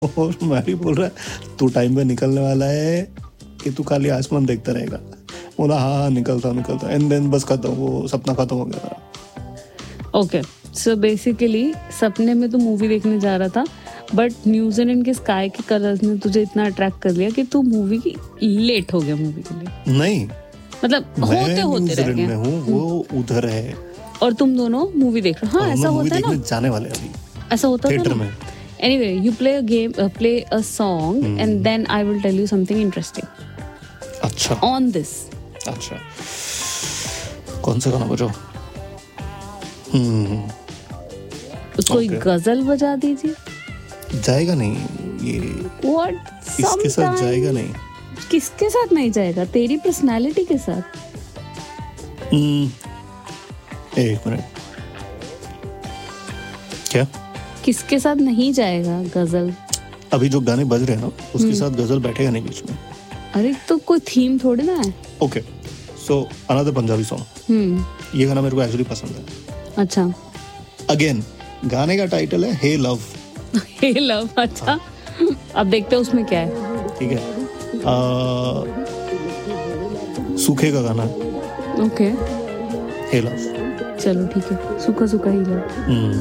और मैरी बोल रहा है तू टाइम पे निकलने वाला है कि तू खाली आसमान देखता रहेगा। बोला हाँ निकलता एंड देन बस खत्म, वो सपना खत्म हो गया था। ओके, सो बेसिकली सपने में तू मूवी देखने जा रहा था, बट न्यूजीलैंड के स्काई के कलर्स ने तुझे इतना अट्रैक्ट कर लिया कि तू मूवी की लेट हो गया मूवी के लिए। नहीं, मतलब होते रह गया। मैं हूँ, वो उधर है और तुम दोनों मूवी देख रहे हो। हाँ, ऐसा होता है ना, जाने वाले अभी ऐसा होता है थिएटर में। Anyway, you play a song and then I will tell you something interesting. अच्छा। On this. अच्छा। कौन सा गाना बजाओ? कोई गजल बजा दीजिए। जाएगा नहीं ये। What? इसके साथ जाएगा नहीं। किसके साथ नहीं जाएगा? तेरी पर्सनालिटी के साथ। एक मिनट, क्या? किसके साथ नहीं जाएगा गजल? अभी जो गाने बज रहे हैं ना, उसके साथ गजल बैठेगा नहीं बीच में। अरे तो कोई थीम थोड़ी ना है। Okay, so another Punjabi song. ये गाना मेरे को एक्चुअली पसंद है। अच्छा। अगेन गाने का टाइटल है हे लव। हे लव, अच्छा। अब देखते हैं उसमें क्या है। ठीक है, सूखे का गाना है। ओके, हे लव। चलो ठीक है, सूखा सूखा ही लव।